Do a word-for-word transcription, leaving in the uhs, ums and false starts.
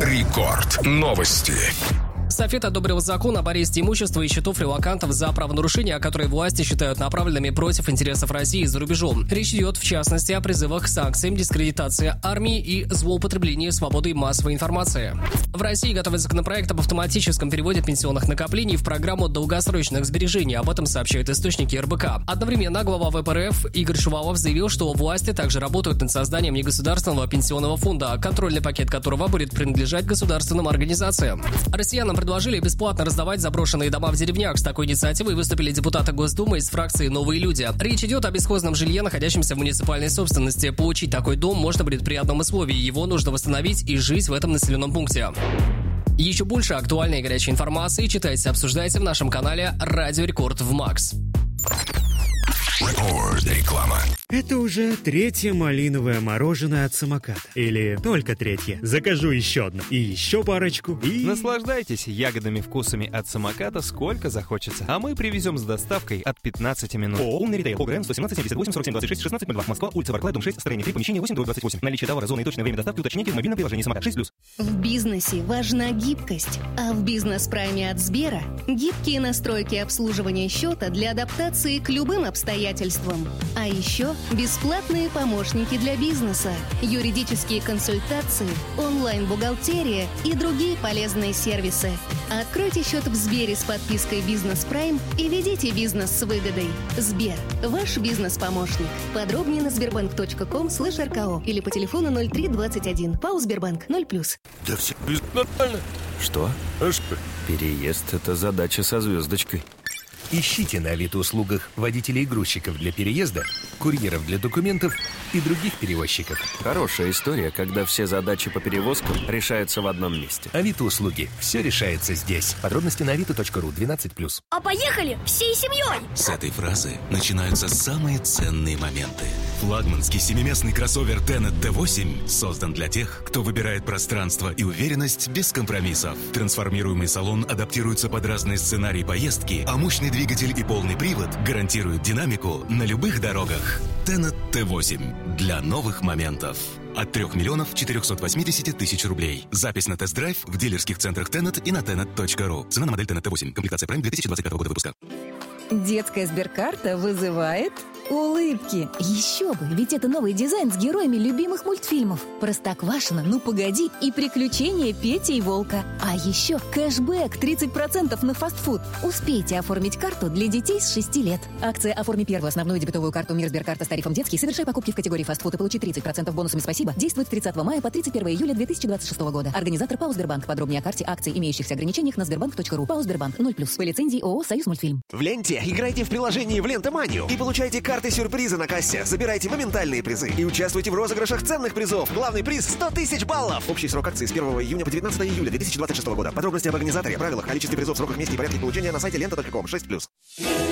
Рекорд. Новости. Софет одобрил закон об аресте имущества и счетов релокантов за правонарушения, которые власти считают направленными против интересов России за рубежом. Речь идет, в частности, о призывах к санкциям, дискредитации армии и злоупотреблении свободой массовой информации. В России готовят законопроект об автоматическом переводе пенсионных накоплений в программу долгосрочных сбережений. Об этом сообщают источники эр бэ ка. Одновременно глава вэ пэ эр эф Игорь Шувалов заявил, что власти также работают над созданием негосударственного пенсионного фонда, контрольный пакет которого будет принадлежать государственным организациям. Россиянам предложили бесплатно раздавать заброшенные дома в деревнях. С такой инициативой выступили депутаты Госдумы из фракции «Новые люди». Речь идет о бесхозном жилье, находящемся в муниципальной собственности. Получить такой дом можно будет при одном условии. Его нужно восстановить и жить в этом населенном пункте. Еще больше актуальной и горячей информации читайте, обсуждайте в нашем канале «Радио Рекорд» в Макс. Рекорд. Реклама. Это уже третье малиновое мороженое от самоката. Или только третье. Закажу еще одно. И еще парочку. И... Наслаждайтесь ягодными вкусами от самоката сколько захочется. А мы привезем с доставкой от пятнадцати минут. ООО «Умный ритейл». ОГРН сто семнадцать семьдесят восемь сорок семь двадцать шесть шестнадцать ноль два. Москва, улица Барклай, дом шесть, строение три, помещение восемь, двадцать восемь. Наличие товара, зона и точное время доставки уточните в мобильном приложении «Самокат» шесть плюс. В бизнесе важна гибкость, а в бизнес-прайме от Сбера гибкие настройки обслуживания счета для адаптации к любым обстоятельствам. А еще бесплатные помощники для бизнеса, юридические консультации, онлайн-бухгалтерия и другие полезные сервисы. Откройте счет в Сбере с подпиской «Бизнес Прайм» и ведите бизнес с выгодой. Сбер – ваш бизнес-помощник. Подробнее на сбербанк точка ком слэш эр ка о или по телефону ноль три двадцать один. ПАО «Сбербанк» ноль плюс. Да все нормально. Что? А что? Переезд – это задача со звездочкой. Ищите на Авито-услугах водителей и грузчиков для переезда, курьеров для документов и других перевозчиков. Хорошая история, когда все задачи по перевозкам решаются в одном месте. Авито-услуги. Все решается здесь. Подробности на авито точка ру. двенадцать плюс. А поехали всей семьей! С этой фразы начинаются самые ценные моменты. Флагманский семиместный кроссовер Tenet тэ восемь создан для тех, кто выбирает пространство и уверенность без компромиссов. Трансформируемый салон адаптируется под разные сценарии поездки, а мощный двигатель и полный привод гарантируют динамику на любых дорогах. Tenet тэ восемь для новых моментов. От трех миллионов четырехсот восьмидесяти тысяч рублей. Запись на тест-драйв в дилерских центрах Tenet и на tenet точка ру. Цена на модель Tenet тэ восемь. Комплектация Prime две тысячи двадцать пятого года выпуска. Детская сберкарта вызывает улыбки. Еще бы, ведь это новый дизайн с героями любимых мультфильмов. Простоквашино, Ну погоди и Приключения Пети и Волка. А еще кэшбэк тридцать процентов на фастфуд. Успейте оформить карту для детей с шести лет. Акция «Оформи первую основную дебетовую карту Мир Сберкарта с тарифом детский. Совершай покупки в категории фастфуд и получи тридцать процентов бонусами «Спасибо». Действует с тридцатого мая по тридцать первое июля две тысячи двадцать шестого года. Организатор ПАО «Сбербанк». Подробнее о карте, акции, имеющихся ограничениях на сбербанк точка ру. ПАО «Сбербанк» ноль плюс. По лицензии ООО «Союз мультфильм». В ленте играйте в приложении в Лентоманию и получайте карты-сюрпризы на кассе. Забирайте моментальные призы и участвуйте в розыгрышах ценных призов. Главный приз – сто тысяч баллов. Общий срок акции с первого июня по девятнадцатое июля две тысячи двадцать шестого года. Подробности об организаторе, правилах, количестве призов, сроках, месте и порядке получения на сайте лента точка ком. шесть плюс.